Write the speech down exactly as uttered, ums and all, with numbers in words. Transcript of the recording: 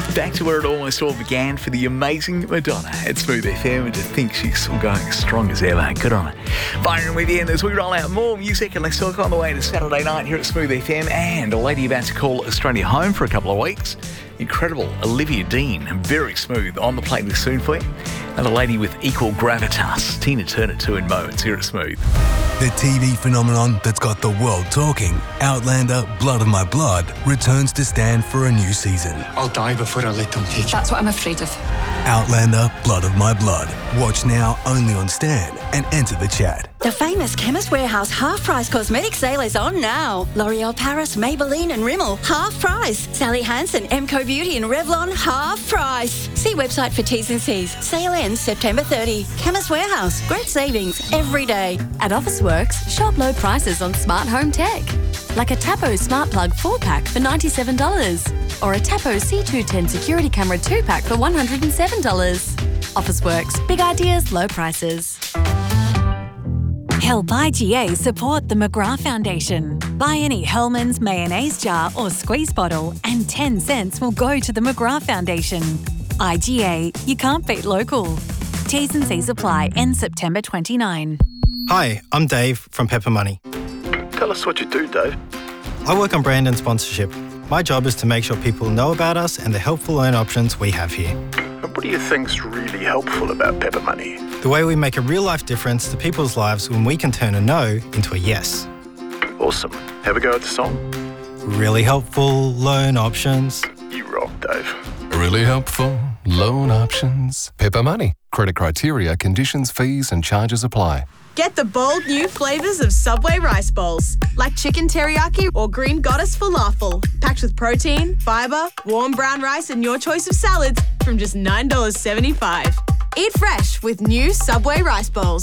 Back to where it almost all began for the amazing Madonna at Smooth F M, and to think she's still going as strong as ever. Good on her. Byron with you, and as we roll out more music, and let's talk on the way to Saturday night here at Smooth F M, and a lady about to call Australia home for a couple of weeks. Incredible Olivia Dean, very smooth, on the playlist soon for you. And a lady with equal gravitas, Tina Turner too, in moments here at Smooth. The T V phenomenon that's got the world talking, Outlander Blood of My Blood, returns to Stan for a new season. I'll die before I let them take you. That's what I'm afraid of. Outlander Blood of My Blood. Watch now only on Stan and enter the chat. The famous Chemist Warehouse half-price cosmetic sale is on now. L'Oreal Paris, Maybelline and Rimmel, half price. Sally Hansen, Emco Beauty and Revlon, half price. See website for T's and C's. Sale ends September thirtieth. Chemist Warehouse, great savings every day. At Officeworks, shop low prices on smart home tech. Like a Tapo Smart Plug four pack for ninety-seven dollars. Or a Tapo C two ten Security Camera two pack for one hundred seven dollars. Officeworks, big ideas, low prices. Help I G A support the McGrath Foundation. Buy any Hellmann's mayonnaise jar or squeeze bottle and ten cents will go to the McGrath Foundation. I G A, you can't beat local. T's and C's apply, end September twenty-ninth. Hi, I'm Dave from Pepper Money. Tell us what you do, Dave. I work on brand and sponsorship. My job is to make sure people know about us and the helpful loan options we have here. And what do you think's really helpful about Pepper Money? The way we make a real-life difference to people's lives when we can turn a no into a yes. Awesome. Have a go at the song? Really helpful loan options. You rock, Dave. Really helpful loan options. Pepper Money. Credit criteria, conditions, fees and charges apply. Get the bold new flavours of Subway rice bowls, like chicken teriyaki or green goddess falafel, packed with protein, fibre, warm brown rice and your choice of salads from just nine dollars seventy-five. Eat fresh with new Subway rice bowls.